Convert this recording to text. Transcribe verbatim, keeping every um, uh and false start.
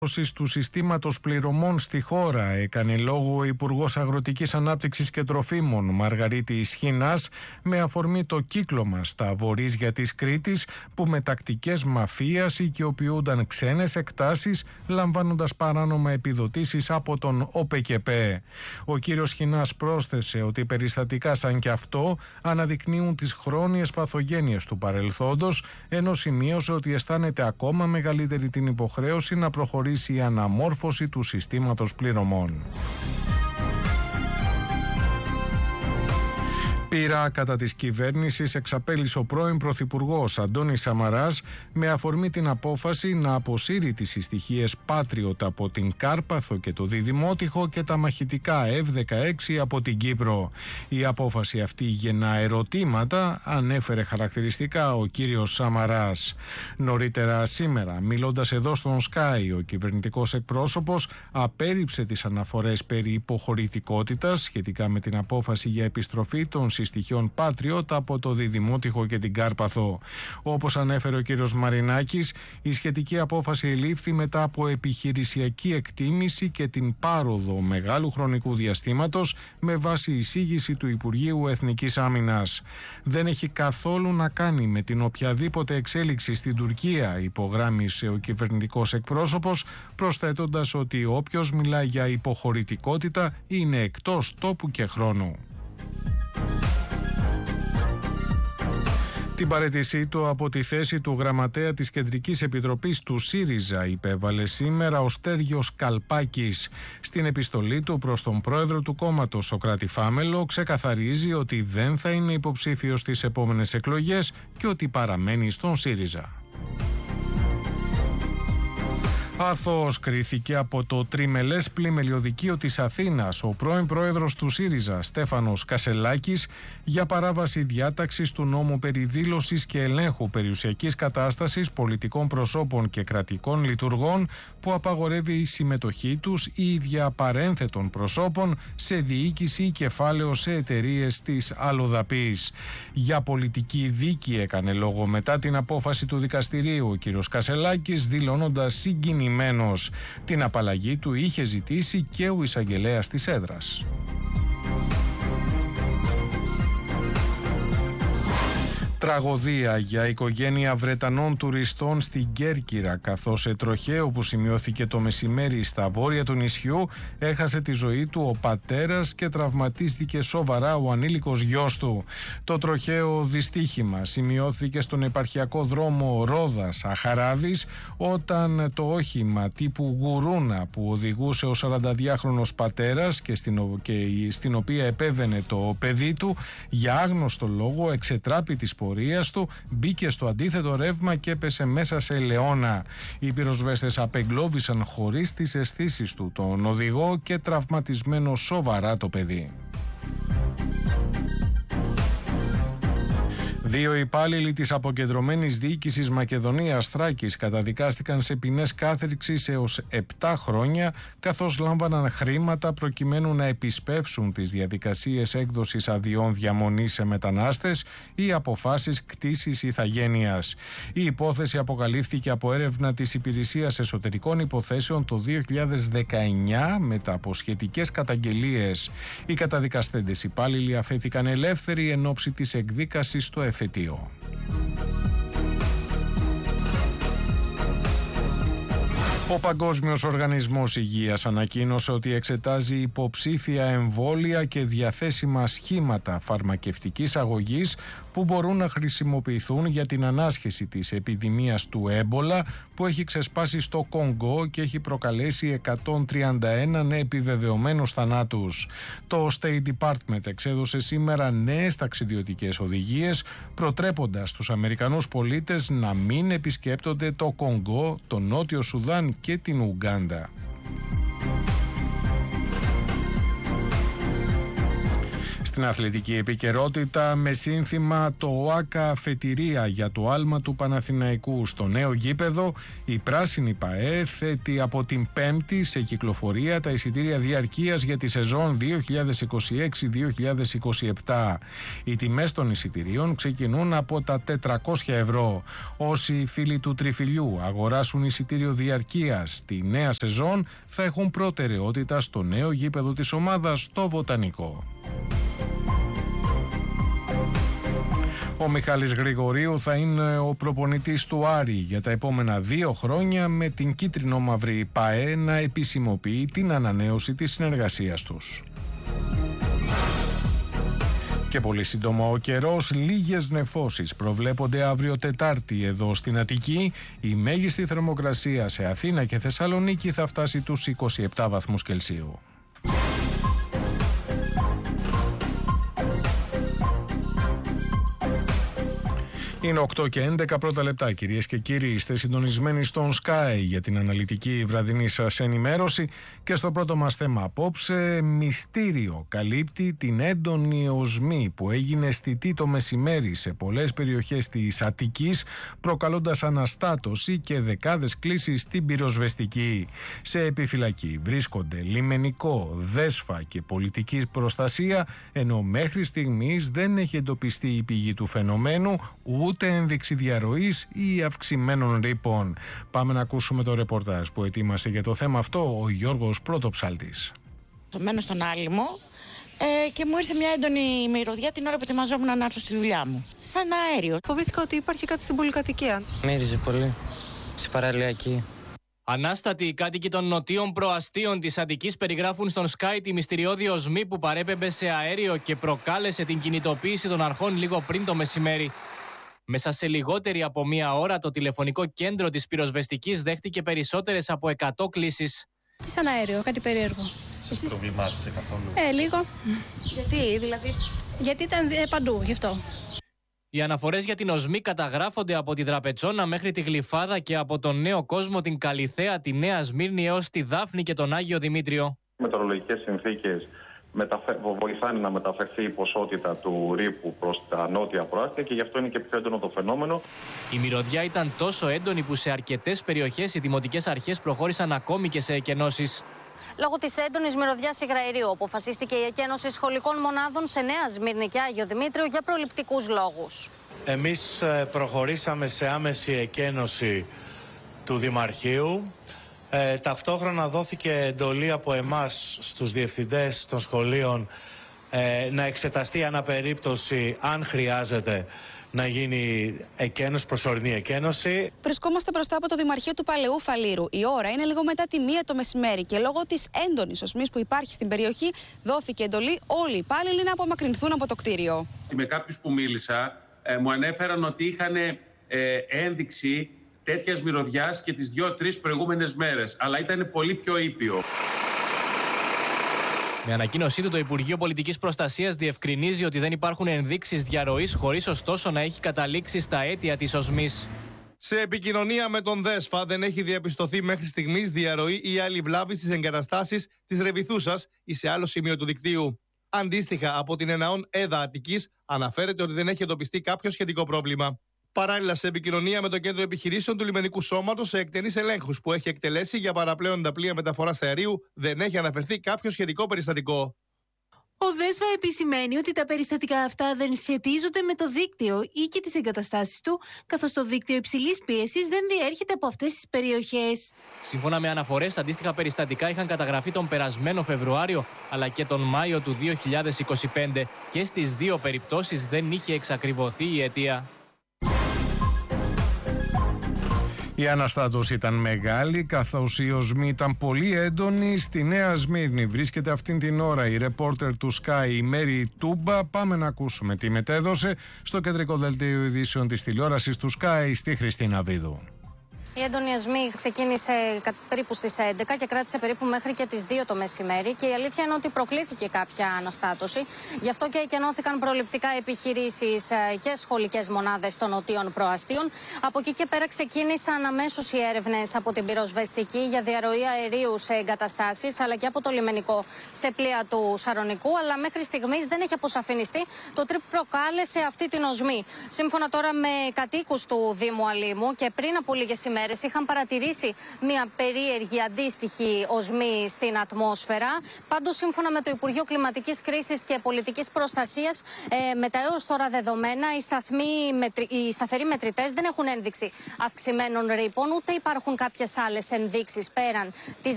του συστήματος πληρωμών στη χώρα, έκανε λόγο ο Υπουργός Αγροτικής Ανάπτυξης και Τροφίμων Μαργαρίτης Σχοινάς με αφορμή το κύκλωμα στα βορίζια της Κρήτης που με τακτικές μαφίας οικειοποιούνταν ξένες εκτάσεις λαμβάνοντας παράνομα επιδοτήσεις από τον ΟΠΕΚΕΠΕ. Ο κύριος Σχοινάς πρόσθεσε ότι περιστατικά σαν και αυτό αναδεικνύουν τις χρόνιες παθογένειες του παρελθόντος, ενώ σημείωσε ότι αισθάνεται ακόμα μεγαλύτερη την υποχρέωση να προχωρήσει η αναμόρφωση του συστήματος πληρωμών. Πειρά κατά της κυβέρνησης εξαπέλυσε ο πρώην Πρωθυπουργός Αντώνης Σαμαράς με αφορμή την απόφαση να αποσύρει τις συστοιχίες Patriot από την Κάρπαθο και το Διδημότυχο και τα μαχητικά εφ δεκαέξι από την Κύπρο. Η απόφαση αυτή γεννά ερωτήματα, ανέφερε χαρακτηριστικά ο κύριος Σαμαράς. Νωρίτερα σήμερα, μιλώντας εδώ στον Sky, ο κυβερνητικός εκπρόσωπος απέρριψε τις αναφορές περί υποχωρητικότητας σχετικά με την απόφαση για επιστροφή των στοιχείων Patriot από το Διδημότυχο και την Κάρπαθο. Όπως ανέφερε ο κύριος Μαρινάκης, η σχετική απόφαση ελήφθη μετά από επιχειρησιακή εκτίμηση και την πάροδο μεγάλου χρονικού διαστήματος με βάση εισήγηση του Υπουργείου Εθνικής Άμυνας. Δεν έχει καθόλου να κάνει με την οποιαδήποτε εξέλιξη στην Τουρκία, υπογράμμισε ο κυβερνητικός εκπρόσωπος, προσθέτοντας ότι όποιος μιλά για υποχωρητικότητα είναι εκτός τόπου και χρόνου. Την παραίτησή του από τη θέση του γραμματέα της Κεντρικής Επιτροπής του ΣΥΡΙΖΑ υπέβαλε σήμερα ο Στέργιος Καλπάκης. Στην επιστολή του προς τον πρόεδρο του κόμματος Σωκράτη Φάμελο ξεκαθαρίζει ότι δεν θα είναι υποψήφιος στις επόμενες εκλογές και ότι παραμένει στον ΣΥΡΙΖΑ. Αθώος κρίθηκε από το τριμελές πλημελιωδικείο της Αθήνας ο πρώην πρόεδρος του ΣΥΡΙΖΑ Στέφανος Κασελάκης για παράβαση διάταξης του νόμου περί δήλωσης και ελέγχου περιουσιακής κατάστασης πολιτικών προσώπων και κρατικών λειτουργών που απαγορεύει η συμμετοχή τους ή διαπαρένθετων προσώπων σε διοίκηση ή κεφάλαιο σε εταιρείες της αλλοδαπής. Για πολιτική δίκη έκανε λόγο μετά την απόφαση του δικαστηρίου ο κ. Κασελάκης, δηλώνοντας συγκινημένος. Την απαλλαγή του είχε ζητήσει και ο εισαγγελέας της έδρας. Τραγωδία για οικογένεια Βρετανών τουριστών στην Κέρκυρα, καθώς σε τροχαίο που σημειώθηκε το μεσημέρι στα βόρεια του νησιού έχασε τη ζωή του ο πατέρας και τραυματίστηκε σοβαρά ο ανήλικος γιος του. Το τροχαίο δυστύχημα σημειώθηκε στον επαρχιακό δρόμο Ρόδας Αχαράβης όταν το όχημα τύπου Γουρούνα που οδηγούσε ο σαρανταδυάχρονος πατέρας και στην, και στην οποία επέβαινε το παιδί του για άγνωστο λόγο εξετράπη της πορείας του, μπήκε στο αντίθετο ρεύμα και έπεσε μέσα σε ελαιώνα. Οι πυροσβέστες απεγκλώβησαν χωρίς τις αισθήσεις του τον οδηγό και τραυματισμένο σοβαρά το παιδί. Δύο υπάλληλοι της αποκεντρωμένης διοίκησης Μακεδονίας Θράκης καταδικάστηκαν σε ποινές κάθριξης έως επτά χρόνια καθώς λάμβαναν χρήματα προκειμένου να επισπεύσουν τις διαδικασίες έκδοσης αδειών διαμονής σε μετανάστες ή αποφάσεις κτήσης ηθαγένειας. Η υπόθεση αποκαλύφθηκε από έρευνα της Υπηρεσίας Εσωτερικών Υποθέσεων το δύο χιλιάδες δεκαεννιά μετά από σχετικές καταγγελίες. Οι καταδικαστέντες υπάλληλοι αφέθηκαν ελεύθεροι εν ώψη της εκδίκασης στο εφετείο. Ο Παγκόσμιος Οργανισμός Υγείας ανακοίνωσε ότι εξετάζει υποψήφια εμβόλια και διαθέσιμα σχήματα φαρμακευτικής αγωγής που μπορούν να χρησιμοποιηθούν για την ανάσχεση της επιδημίας του έμπολα που έχει ξεσπάσει στο Κονγκό και έχει προκαλέσει εκατόν τριάντα ένα επιβεβαιωμένους θανάτους. Το State Department εξέδωσε σήμερα νέες ταξιδιωτικές οδηγίες προτρέποντας τους Αμερικανούς πολίτες να μην επισκέπτονται το Κονγκό, το Νότιο Σουδάν και την Ουγκάντα. Στην Στην αθλητική επικαιρότητα, με σύνθημα το ΟΑΚΑ αφετηρία για το άλμα του Παναθηναϊκού στο νέο γήπεδο, η πράσινη ΠΑΕ θέτει από την Πέμπτη σε κυκλοφορία τα εισιτήρια διαρκείας για τη σεζόν δύο χιλιάδες είκοσι έξι δύο χιλιάδες είκοσι επτά. Οι τιμές των εισιτηρίων ξεκινούν από τα τετρακόσια ευρώ. Όσοι φίλοι του Τριφυλιού αγοράσουν εισιτήριο διαρκείας στη νέα σεζόν θα έχουν προτεραιότητα στο νέο γήπεδο της ομάδας, στο Βοτανικό. Ο Μιχάλης Γρηγορίου θα είναι ο προπονητής του Άρη για τα επόμενα δύο χρόνια, με την κίτρινο-μαύρη ΠΑΕ να επισημοποιεί την ανανέωση της συνεργασίας τους. Και πολύ σύντομα ο καιρός, λίγες νεφώσεις προβλέπονται αύριο Τετάρτη εδώ στην Αττική. Η μέγιστη θερμοκρασία σε Αθήνα και Θεσσαλονίκη θα φτάσει τους είκοσι επτά βαθμούς Κελσίου. Είναι οκτώ και έντεκα πρώτα λεπτά, κυρίες και κύριοι. Είστε συντονισμένοι στον Sky για την αναλυτική βραδινή σας ενημέρωση και στο πρώτο μας θέμα απόψε, μυστήριο καλύπτει την έντονη οσμή που έγινε αισθητή το μεσημέρι σε πολλές περιοχές της Αττικής, προκαλώντας αναστάτωση και δεκάδες κλήσεις στην πυροσβεστική. Σε επιφυλακή βρίσκονται λιμενικό, δέσφα και πολιτικής προστασία, ενώ μέχρι στιγμής δεν έχει εντοπιστεί η πηγή του φαινομένου, ούτε ένδειξη διαρροής ή αυξημένων ρήπων. Πάμε να ακούσουμε το ρεπορτάζ που ετοίμασε για το θέμα αυτό ο Γιώργος Πρωτοψάλτης. Μένω στον Άλυμο ε, και μου ήρθε μια έντονη μυρωδιά την ώρα που ετοιμαζόμουν να έρθω στη δουλειά μου. Σαν αέριο. Φοβήθηκα ότι υπάρχει κάτι στην πολυκατοικία. Μύριζε πολύ. Στη παραλιακή. Ανάστατοι οι κάτοικοι των νοτίων προαστίων της Αττικής περιγράφουν στον Sky τη μυστηριώδη οσμή που παρέπεμπε σε αέριο και προκάλεσε την κινητοποίηση των αρχών λίγο πριν το μεσημέρι. Μέσα σε λιγότερη από μία ώρα, το τηλεφωνικό κέντρο της πυροσβεστικής δέχτηκε περισσότερες από εκατό κλήσεις. Σαν αέριο, κάτι περίεργο. Σας Εσείς... προβλημάτισε καθόλου? Ε, λίγο. Γιατί, δηλαδή? Γιατί ήταν παντού, γι' αυτό. Οι αναφορές για την οσμή καταγράφονται από τη Δραπετσόνα μέχρι τη Γλυφάδα και από τον Νέο Κόσμο, την Καλιθέα, τη Νέα Σμύρνη έως τη Δάφνη και τον Άγιο Δημήτριο. Μετεωρολογικές συνθήκες μεταφε... βοηθάνε να μεταφερθεί η ποσότητα του ρήπου προς τα νότια προάστια και γι' αυτό είναι και πιο έντονο το φαινόμενο. Η μυρωδιά ήταν τόσο έντονη που σε αρκετές περιοχές οι δημοτικές αρχές προχώρησαν ακόμη και σε εκενώσεις. Λόγω της έντονης μυρωδιάς υγραερίου, αποφασίστηκε η εκένωση σχολικών μονάδων σε Νέα Σμύρνη και Άγιο Δημήτριο για προληπτικούς λόγους. Εμείς προχωρήσαμε σε άμεση εκένωση του Δημαρχείου. Ε, ταυτόχρονα δόθηκε εντολή από εμάς στους διευθυντές των σχολείων ε, να εξεταστεί αναπερίπτωση αν χρειάζεται να γίνει εκένωση, προσωρινή εκένωση. Βρισκόμαστε μπροστά από το Δημαρχείο του Παλαιού Φαλήρου. Η ώρα είναι λίγο μετά τη μία το μεσημέρι και λόγω της έντονης οσμής που υπάρχει στην περιοχή δόθηκε εντολή όλοι οι υπάλληλοι να απομακρυνθούν από το κτίριο. Με κάποιους που μίλησα ε, μου ανέφεραν ότι είχαν ε, ένδειξη τέτοιας μυρωδιάς και τις δύο-τρεις προηγούμενες μέρες, αλλά ήταν πολύ πιο ήπιο. Με ανακοίνωσή του, το Υπουργείο Πολιτικής Προστασίας διευκρινίζει ότι δεν υπάρχουν ενδείξεις διαρροής, χωρίς ωστόσο να έχει καταλήξει στα αίτια της οσμής. Σε επικοινωνία με τον Δέσφα, δεν έχει διαπιστωθεί μέχρι στιγμής διαρροή ή άλλη βλάβη στις εγκαταστάσεις της Ρεβιθούσας ή σε άλλο σημείο του δικτύου. Αντίστοιχα, από την ΕΝΑΟΝ ΕΔΑ Αττικής αναφέρεται ότι δεν έχει εντοπιστεί κάποιο σχετικό πρόβλημα. Παράλληλα, σε επικοινωνία με το Κέντρο Επιχειρήσεων του Λιμενικού Σώματος, σε εκτενείς ελέγχους που έχει εκτελέσει για παραπλέοντα πλοία μεταφοράς αερίου, δεν έχει αναφερθεί κάποιο σχετικό περιστατικό. Ο Δέσβα επισημαίνει ότι τα περιστατικά αυτά δεν σχετίζονται με το δίκτυο ή και τις εγκαταστάσεις του, καθώς το δίκτυο υψηλής πίεσης δεν διέρχεται από αυτές τις περιοχές. Σύμφωνα με αναφορές, αντίστοιχα περιστατικά είχαν καταγραφεί τον περασμένο Φεβρουάριο αλλά και τον Μάιο του δύο χιλιάδες είκοσι πέντε και στις δύο περιπτώσεις δεν είχε εξακριβωθεί η αιτία. Η αναστάτωση ήταν μεγάλη, καθώς η οσμή ήταν πολύ έντονη. Στη Νέα Σμύρνη βρίσκεται αυτήν την ώρα η ρεπόρτερ του Sky, η Μέρη Τούμπα. Πάμε να ακούσουμε τι μετέδωσε στο κεντρικό δελτίο ειδήσεων της τηλεόρασης του Sky, στη Χριστίνα Βίδου. Η έντονη οσμή ξεκίνησε περίπου στις έντεκα και κράτησε περίπου μέχρι και τις δύο το μεσημέρι. Και η αλήθεια είναι ότι προκλήθηκε κάποια αναστάτωση. Γι' αυτό και εκενώθηκαν προληπτικά επιχειρήσεις και σχολικές μονάδες των νοτίων προαστίων. Από εκεί και πέρα ξεκίνησαν αμέσως οι έρευνες από την πυροσβεστική για διαρροή αερίου σε εγκαταστάσεις, αλλά και από το λιμενικό σε πλοία του Σαρονικού. Αλλά μέχρι στιγμής δεν έχει αποσαφινιστεί το τι προκάλεσε αυτή την οσμή. Σύμφωνα τώρα με κατοίκους του Δήμου Αλήμου, και πριν από λίγες ημέρες είχαν παρατηρήσει μια περίεργη αντίστοιχη οσμή στην ατμόσφαιρα. Πάντως, σύμφωνα με το Υπουργείο Κλιματικής Κρίσης και Πολιτικής Προστασίας, ε, με τα έως τώρα δεδομένα, οι, σταθμοί, μετρη, οι σταθεροί μετρητές δεν έχουν ένδειξη αυξημένων ρήπων, ούτε υπάρχουν κάποιες άλλες ενδείξεις πέραν της